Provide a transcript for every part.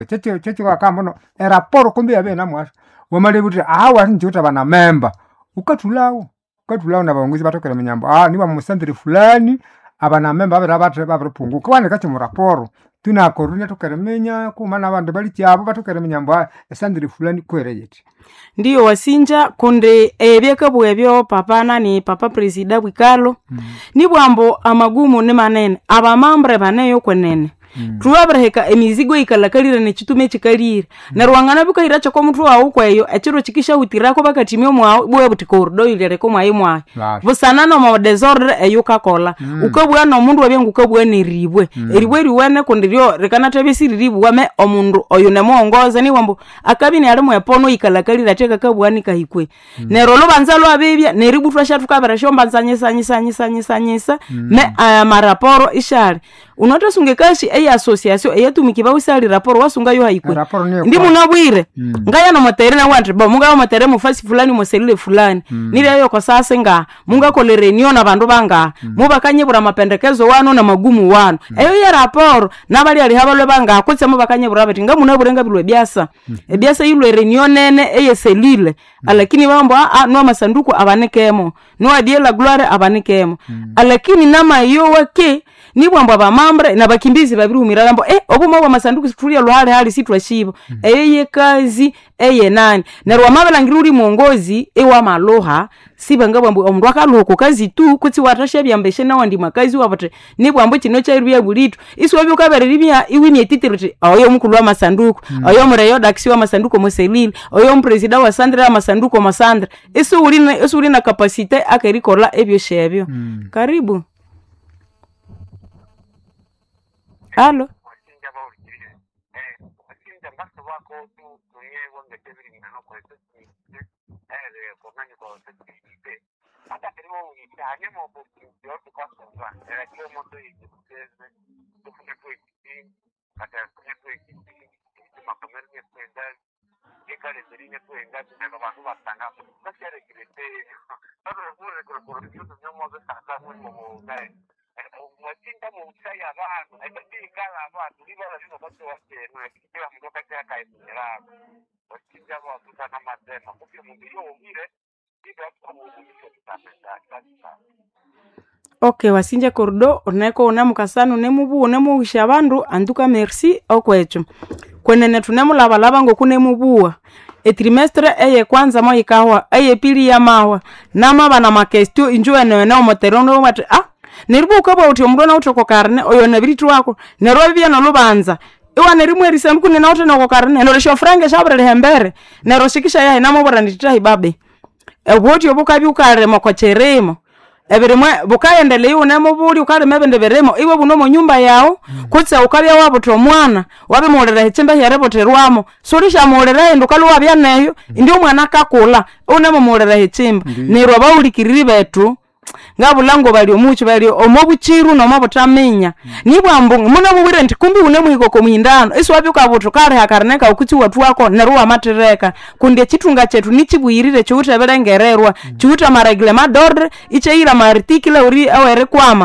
cheche wakambono raporo kumbe yabe namwasha wamale kuti awa njuta bana member ukatulawo na baongozi batokera minyambo niba musandire fulani abana member abere bapunguka kwane kacho mu raporo tunakorunya tokeremenya kumana abantu bali cyabo batokereminyambo esandire fulani kwereyeti ndiyo wasinja kunde ebyekabwe ebyo papa nani papa president Bwikalo ni bwambo amagumu ne manene abamambre baneyo kwenene tuwabreheka emizigo ikalakalira ne kitume kikalira na rwangana bukahira cyo ko mutwe wawo kweyo ekiro kikisha hutirako bakatimyo mwawo bwe butikordo yirere ko mwayi mwayi busana no mo desordre eyuka kola ukabwa no mundu wabye ngukabwa ni ribwe eribwe riwene kundiryo rekana tabisiri ribu wame omundu oyo ne muongoza ni wambo akabini ali mu epono ikalakalira teka kabwa ni kahikwe ne rolo banzalo abebya ne ribu twasha tukabara shomba nzanyisa me maraporo ishari unotosunge kashi association eyatumiki bawusali raporo wasunga yo haikwe ndi munabwire ngaya no motere na wantre ba munga motere mu fasi fulani mo selile fulani nile yo ko sase nga munga ko le reunion abantu banga mubakanyebura mapendekezo wano na magumu wano eyo ya raporo nabali ali habalwe banga kutse mubakanyebura bati nga munaburenga bilwe byasa ebyasa yilwe reunion nene eye selile alakini bambo no masanduku abanekemo no adiela gloire abanekemo alakini nama yo wake ni bwambo abamambre na bakimbizi babirumira lambo obuma wa masanduku situlia luhale hali sitwa shibo eye kazi eye nani na rwamabela ngiruri muongozi ewa maloha sibanga bwambo omundu akaluko kazi tu kuti watasha byambeshe na wandi makazi wabate ni bwambo kino cha ruya bulitu iswabyo kabereribya iwini etitiriti oyo mukulu wa masanduku oyo mureyo daksi wa masanduku moselile oyo mpresident wa Sandra masanduku masandra isu ulina capacité akerikola ebyo shebyo karibu. Halo. Mwatinda muusaya abantu ekikala abantu libala lino bato waseno ekiwa mdoka kya kaisera watinda abantu sana madema kupia mundiyo umire ibe hapo muudisho tutapenda. Okay, wasinja kordo oneko onamukasano nemubu onemuusha abandu anduka merci okwecho kwenene tunemulabalaba ngokunemubuwa etrimestre eye kwanza mo ikawa eye pili ya mawa nama bana makestio injuwe na omoterono mate neribuka bauti omrona utoko karne oyo nabiritu wako nerobya no lubanza iwa nerimwe risemku ne nauta no karne no lesho frange shabre hembere neroshikisha yahe namobora nditahi babe eboti obukabi ukare mokocheremo ebirimwe bukaendele une mubuli ukare mebende beremo iwe buno mu nyumba yao kutse ukabya wabuto mwana wabe molera hechemba yareboterwamo sorisha molera endo kalwa byaneyo ndi umwana kakula une molera hechemba nero baulikiriri betu ngabulango bali omuchi bali omobuchiru no mabutamenya nibwambo muna mubire nti kumbi une muhiko ko muhindano iswabi ka buto kare hakarneka ukuti watu wako neruwa matereka kundie chitunga chetu nichibuyirire chuta berengererwa chuta maragle madordre icheira martikile uri awere kwama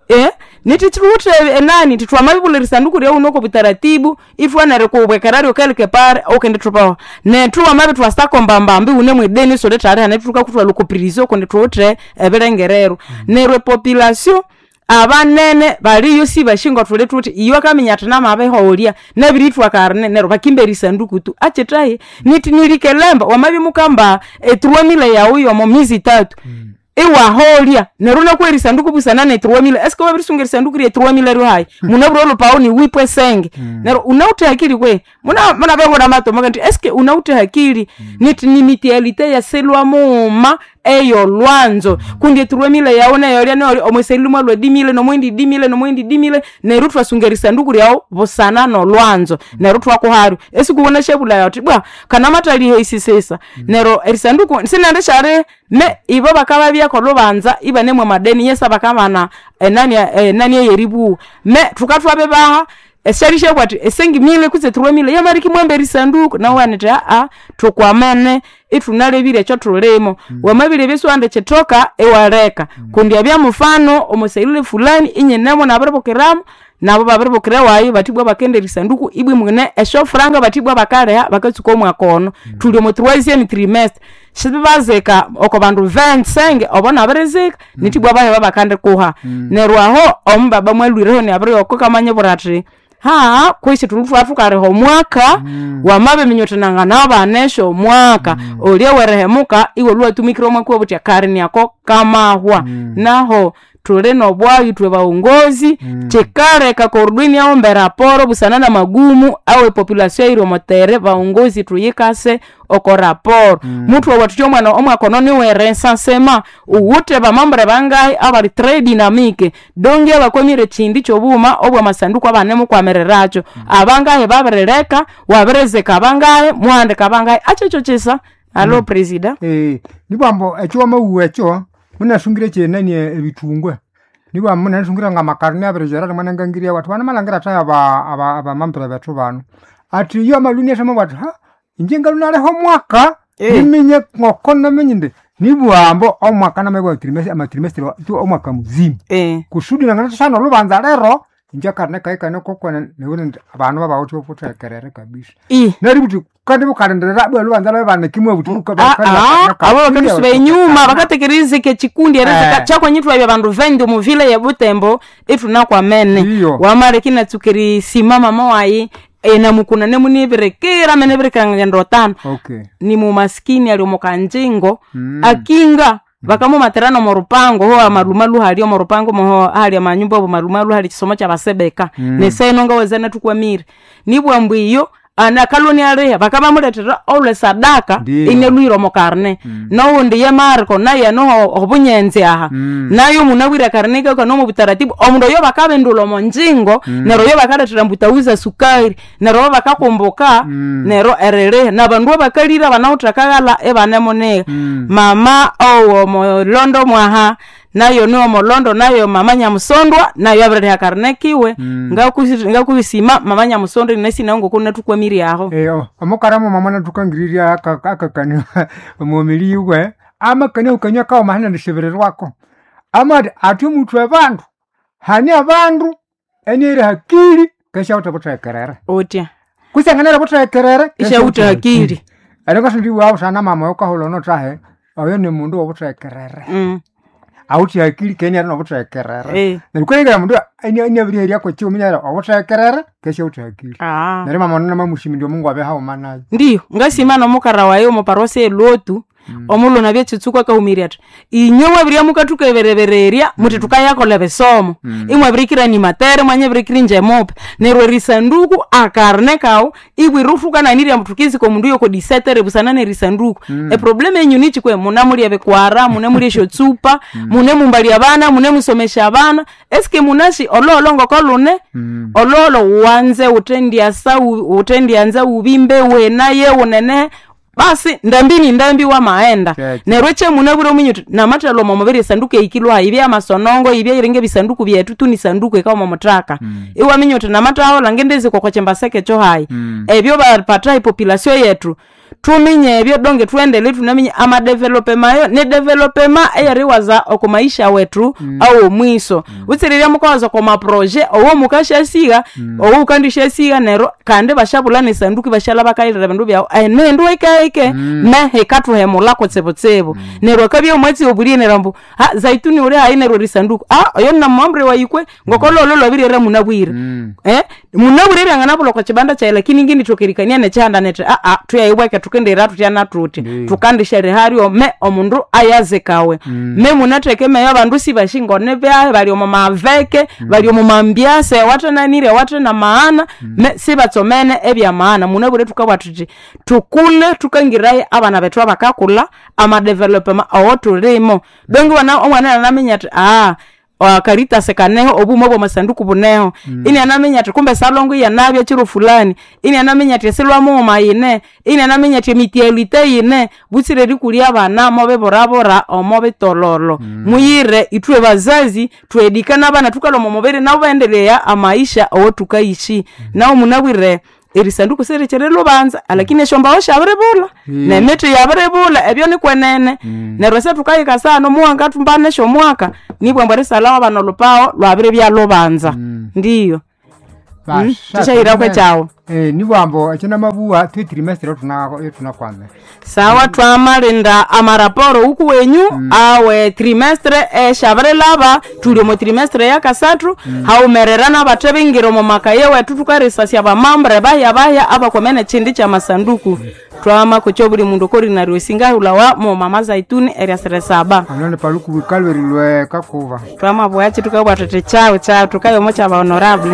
nititrute enani titwa mabibule risanduku lya unoko butaratibu ifwana rekubwekarario kelke pare okende trupawa ne tuwa mabi twasako mbambambi une mwedeni so letare anatuka kutwa lokopirizo konde trotre eberengerero ne repopulation abanene baliyo sibashinga tole tuti iyo kaminyata na mabeholia nabiritwa karne nero bakimberi sanduku tu achetai nilikelemba wamabi mukamba 3000 ya uyo mo mizi 3 ewa holia neruna kweri sanduku busana ne 3000 esko babirisungira sanduku ri 3000 ro hai munabro pauni wipwe senge nero unaute hakiri kwe muna bengo na mato maganti eske unaute hakiri ni mitialite ya selwa muma eyo lwanzo kundi 3000 yaona yolia no omweseluma lwa 10000 no mwindi 10000 no mwindi 10000 nerutwa sungeri sanduku yao busana no lwanzo nerutwa ko haru esikuona shebula yoti bwa kana matali heisi sesa nero erisanduku sinande share me ibo bakaba bya ko lubanza iba nemwe madeni yesa bakamana nani yeribu me tukatwa bebaha esharishe kwati esengi mile kuze 3000 yamariki mwemberi sanduku na wanete tukwamene itunalebire cyo tulemo wamabire beswande chetoka ewaleka kundi abya mfano omusailile fulani inyenemo na barabokeramu nabo babiribukire wayi batibwa bakende risanduku ibwe mwene esho franga batibwa bakare bakatsuko mwakono tuli mu 3e trimestre shibazeka okobandu 25 obona aberezeka nitibwa baye babakande kuha nerwaho ombaba mwalwireho ne abri okokamanye burati ha kwisi tulufatukareho mwaka wamabe minyotenanga nabanesho mwaka olyewerehemuka iwe lwatumikira omwaka obutya karni yako kamahwa naho tule no bwayi twe baongozi chekare ka kordwini ya ombe raporo busanana magumu awe population iro motere baongozi tuyikase oko raporo mutu wa watu mwana omwaka noni we recensement uwute bamambre bangayi abari très dynamique donge bakomire chindi chobuma obwa masanduku abanemu kwamereracho abangayi baberereka waberezeka abangayi mwandeka abangayi achecho chisa allo president nibambo echo mawu echo muna shungire chenani ebitungwe niba muna shungira nga makarni aberejera mwana ngangiria watu wana malangira taya aba mampera betu bano ati yo maluni shama watu ha injenga lunaleho mwaka nimenye ngokona menyinde nibwambo omwaka na mebo trimestre tu omwaka muzima kusudi ngana sana lubanza lero inja karne kai nokokwana nebone abantu babawuthi oputha kerere kabisa naributhi kandi bukarendera bwa lubanza labana kimwe butuka abo kabiswe nyuma bakatekerize ke chikundi erezeka chako nyitwa bya bandu vende mu vile ya Butembo etuna kwa mene wamare kina tukiri simama mawayi na mukuna ne muniberekera meneberekanga ndotano ni mu maskini ali mu kanjingo akinga bakamu materano mu rupango ho amalumalu hali mu rupango mo hali amanyumba bo malumalu hali kisomo cha basebeka ne senonga wazana tukwamire nibwa iyo ana kaloni ale bakaba muletera ole sadaka inelwiro mo karne no ndi ye marko naye no obunyenze aha nayo munawira karne ka no mu bitaratibu omundo yo bakabe ndulo mo njingo nero yo bakaletera mbutauza sukari nero bakakomboka nero erere nabandu bakalira banautakagala ebanemone mama mo londo mwaha nayo no molondo nayo mama Nyamusondwa nayo abrede hakarnekiwe ngakubisima mama Nyamusondwa nesi nango kuna tukwamiri aho amukaramu mama na tukangiriria akakani omumiliwe amakane ukanya ka mahana nishebererwako amade ati mutwe abantu hani abantu enire hakiri kesha utabutekerera otya kusanganira butekerera kesha utakiri aleka ndi wawo sana mama yokaholono tahe oyo ni mundu wobutekerera auti akili kenya no butekerera nikuyenga mundu anya biri heri yako chiwo minyara obutekerera kesha utakili nari mama nona mamushimi ndio Mungu abe hawo manaje ndio ngasima no mukara wayo mu parose lotu omulo na byetsuka ka humiriata inyowe biri mukatuka everevereria muti tukayako lebesomo imwe birikira ni matere mwanye birikira nje mope nerwe risanduku akarne kawo ibwi rufuka na niri amtukizi ko mundu yoko disetere busanane risanduku probleme yenyu nichi kwe munamuri abekwara munamuri shotsupa munemumbali abana munemusomesha abana eske munashi ololongo kolune ololo wanze utendi anza ubimbe we naye unene basi ndambi wa maenda nerweche munaburo minyuti na matalo momobere sanduku ikilwa ibya masonongo ibya irenge bisanduku byetu tuni sanduku ekawa motraka iwa minyuti na mataho langendeze kwa chemba seke cho hai ebyo bapata population yetu tuminye ebyo donge tuendele tunamenye ama developema ne developema eyariwaza okumaisha wetu au mwiso utsiriria mukawaza kwa ma projet owo mukasha siga owo kandisha siga nero kande bashabulane sanduku bashala bakaira bindu bya nendo ikaike mehe katu hemula ko tsebotsebo nero kabyo mwezi obulie nerambu zaituni uri hainero risanduku oyo na mambre wayikwe ngokololo lobirira munabwira munabwira ngana bulo kwa chibanda cha lakini ngini chokerikania ne chanda nete tuyaiweke tukendera tutyana tuti tukandishere hario me omundu ayazekawe me munatekeme yabandu sibashingone bya bali omamaveke bali omamambiase watananire watana maana me sibatsomene ebya maana munabure tukabatuti tukule tukangiraye abana betu abakakula ama development awotulimo dongo wana omwana namenya karita sekaneho obumo bwo masanduku buneho ini anamenya ati kumbe salongo ya nabya chiro fulani ini anamenya ati selwa mu mayine ini anamenya ati mitialite yine butsire likulia abana mobe borabora omobe tololo muyire itwe bazazi twedikana abana tukalo momobere nabo baendelea amaisha owo tukaishi nawo munabwire erisanduku serecherelo banza lakini shomba oshabrebula na metu yabrebula ebyo ni kwenene nerwese tukayika sana muwanga tumbane sho mwaka nibwe mbare salawa banolopao lwabire bya lobanza ndiyo Tishaira kwa chao. Nibo ambo achina mabuwa tu trimestre tunakwanza. Sawa twamalinda amaraporo huku wenyu awe trimestre shabare laba tuli mu trimestre ya kasatru haumererana batebingiro mu makaye wetu tukarisasya bamambre baya abakomene chindi cha masanduku twama kuchobuli mundu kori na rwesinga ulawa mu mama zaituni area 37 anone paluku kalweri lwe kakuva twama bwachi tukabwa tete chao tukayo mocha ba honorable